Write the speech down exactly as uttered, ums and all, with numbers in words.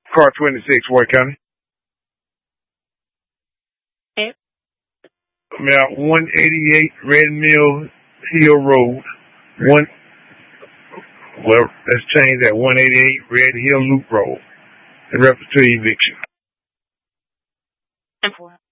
Car twenty-six, Ward County. Okay. Now, one eighty-eight Red Mill Hill Road. One. Well, let's change that. one eighty-eight Red Hill Loop Road. In reference to eviction. And for